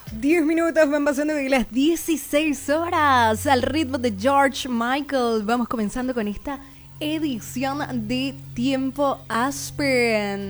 10 minutos van pasando de las 16 horas al ritmo de George Michael. Vamos comenzando con esta edición de Tiempo Aspen.